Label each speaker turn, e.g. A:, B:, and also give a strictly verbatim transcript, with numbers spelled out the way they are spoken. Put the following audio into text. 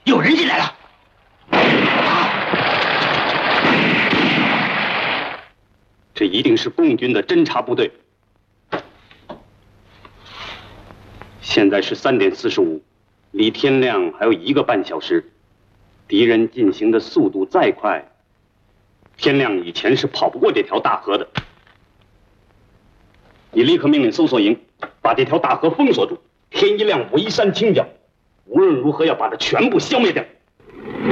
A: 有人进来了。
B: 这一定是共军的侦察部队。现在是三点四十五，离天亮还有一个半小时。敌人进行的速度再快，天亮以前是跑不过这条大河的。你立刻命令搜索营把这条大河封锁住，天一亮我一扇清剿，无论如何要把它全部消灭掉。